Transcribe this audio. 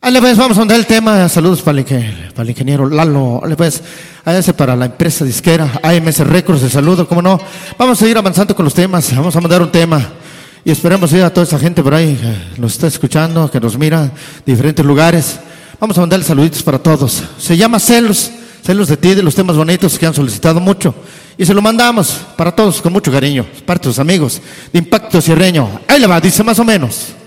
Ahí pues, vamos a mandar el tema. Saludos para el ingeniero Lalo. Ahí pues, para la empresa disquera AMS Records, el saludo, cómo no. Vamos a seguir avanzando con los temas. Vamos a mandar un tema y esperemos ir a toda esa gente por ahí que nos está escuchando, que nos mira de diferentes lugares. Vamos a mandarle saluditos para todos. Se llama Celos de ti, de los temas bonitos que han solicitado mucho. Y se lo mandamos para todos con mucho cariño, parte de sus amigos de Impacto Sierreño. Ahí le va, dice más o menos.